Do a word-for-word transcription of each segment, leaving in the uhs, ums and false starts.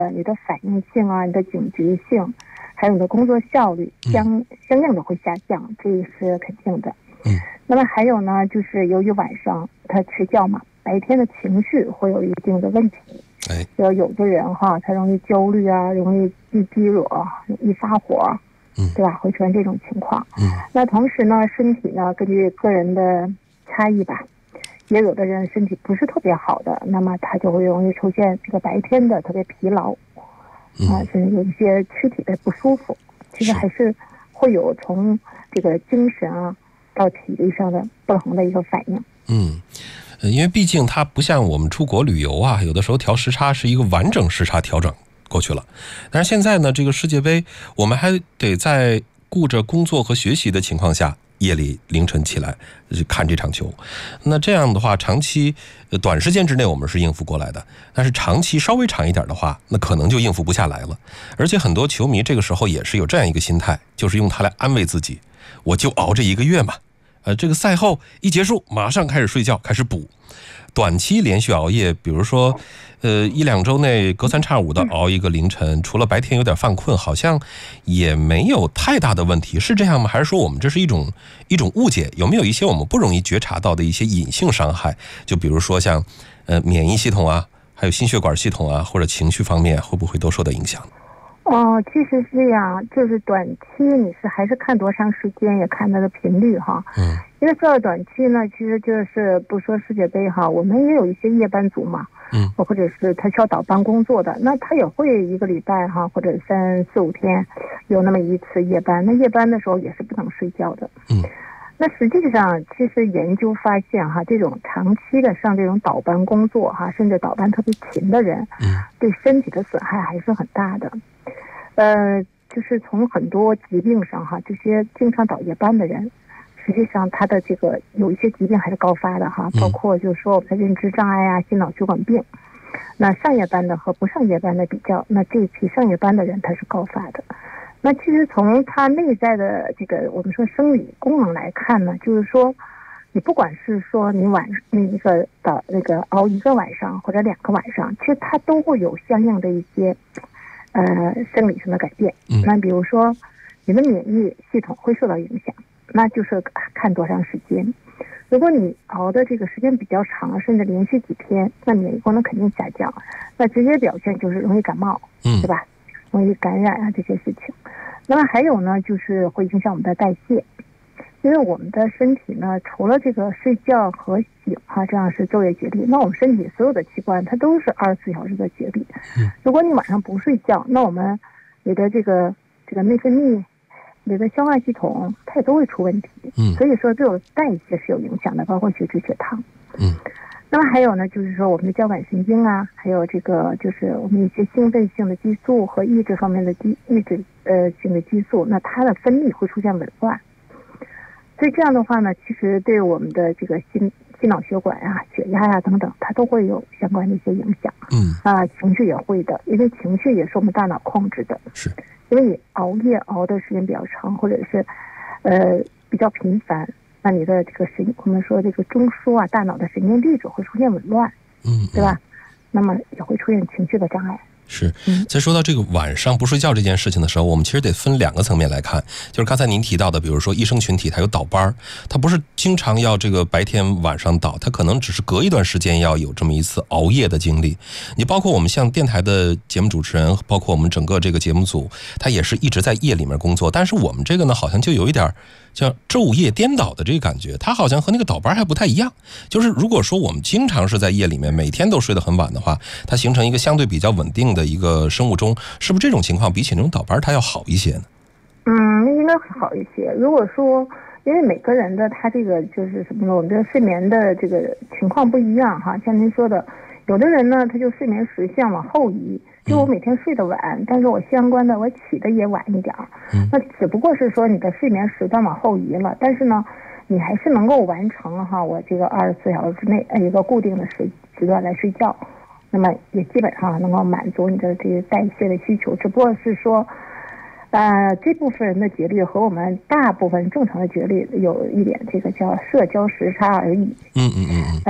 你的反应性啊，你的警觉性，还有你的工作效率相相应的会下降，这是肯定的。 嗯， 那么还有呢，就是由于晚上他迟觉嘛，白天的情绪会有一定的问题。 哎， 就有的人哈，他容易焦虑啊，容易易低惹，易发火， 嗯， 对吧？会出现这种情况。 嗯， 那同时呢，身体呢，根据个人的差异吧，也有的人身体不是特别好的，那么他就会容易出现这个白天的特别疲劳，啊，甚至有一些躯体的不舒服。其实还是会有从这个精神啊到体力上的不同的一个反应。 嗯，因为毕竟它不像我们出国旅游啊，有的时候调时差是一个完整时差调整过去了。但是现在呢，这个世界杯我们还得在顾着工作和学习的情况下，夜里凌晨起来看这场球。那这样的话，长期短时间之内我们是应付过来的，但是长期稍微长一点的话，那可能就应付不下来了。而且很多球迷这个时候也是有这样一个心态，就是用它来安慰自己，我就熬这一个月嘛。呃，这个赛后一结束，马上开始睡觉，开始补。短期连续熬夜，比如说，呃，一两周内隔三差五的熬一个凌晨，除了白天有点犯困，好像也没有太大的问题，是这样吗？还是说我们这是一种一种误解？有没有一些我们不容易觉察到的一些隐性伤害？就比如说像，呃，免疫系统啊，还有心血管系统啊，或者情绪方面，会不会都受到影响？ 哦，其实是这样，就是短期你是还是看多长时间，也看它的频率哈。 嗯， 因为说到短期呢，其实就是不说世界杯哈，我们也有一些夜班族嘛， 嗯， 或者是他需要倒班工作的，那他也会一个礼拜哈，或者三四五天有那么一次夜班，那夜班的时候也是不能睡觉的。 嗯。 那实际上，其实研究发现哈，这种长期的上这种倒班工作哈，甚至倒班特别勤的人， 嗯， 对身体的损害还是很大的。呃，就是从很多疾病上哈，这些经常倒夜班的人，实际上他的这个有一些疾病还是高发的哈，包括就是说我们的认知障碍啊、心脑血管病。那上夜班的和不上夜班的比较，那这一批上夜班的人他是高发的。那其实从他内在的这个我们说生理功能来看呢，就是说，你不管是说你晚那一个的那个熬一个晚上或者两个晚上，其实它都会有相应的一些呃生理上的改变。那比如说你的免疫系统会受到影响，那就是看多长时间。如果你熬的这个时间比较长，甚至连续几天，那免疫功能肯定下降，那直接表现就是容易感冒，对吧？容易感染啊这些事情。那么还有呢，就是会影响我们的代谢，因为我们的身体呢，除了这个睡觉和醒哈，这样是昼夜节律，那我们身体所有的器官它都是二十四小时的节律。如果你晚上不睡觉，那我们你的这个这个内分泌、你的消化系统它也都会出问题。 嗯， 所以说对我代谢是有影响的，包括血脂、血糖。 嗯。 那么还有呢，就是说我们的交感神经啊，还有这个就是我们一些兴奋性的激素和抑制方面的激抑制呃性的激素，那它的分泌会出现紊乱。所以这样的话呢，其实对我们的这个心心脑血管啊、血压呀、啊、等等，它都会有相关的一些影响。 嗯啊，情绪也会的，因为情绪也是我们大脑控制的。 是， 因为你熬夜熬的时间比较长，或者是呃比较频繁。那你的这个神，我们说这个中枢啊，大脑的神经递质会出现紊乱， 嗯， 对吧？那么也会出现情绪的障碍。 是，在说到这个晚上不睡觉这件事情的时候，我们其实得分两个层面来看。就是刚才您提到的，比如说医生群体他有倒班，他不是经常要这个白天晚上倒，他可能只是隔一段时间要有这么一次熬夜的经历。你包括我们像电台的节目主持人，包括我们整个这个节目组，他也是一直在夜里面工作，但是我们这个呢，好像就有一点叫昼夜颠倒的这个感觉，它好像和那个倒班还不太一样。就是如果说我们经常是在夜里面，每天都睡得很晚的话，它形成一个相对比较稳定的一个生物钟，是不是这种情况比起那种倒班它要好一些呢？ 嗯，应该会好一些。如果说因为每个人的他这个就是什么呢，我们的睡眠的这个情况不一样哈，像您说的，有的人呢他就睡眠时相往后移，就我每天睡得晚，嗯、但是我相关的我起的也晚一点，嗯、那只不过是说你的睡眠时段往后移了，但是呢你还是能够完成哈我这个二十四小时之内一个固定的时时段来睡觉，那么也基本上能够满足你的这个代谢的需求，只不过是说呃，这部分人的节律和我们大部分正常的节律有一点这个叫社交时差而已。 嗯嗯嗯呃，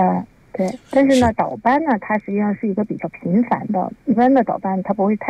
对，但是呢， 是倒班呢，它实际上是一个比较频繁的，一般的倒班它不会太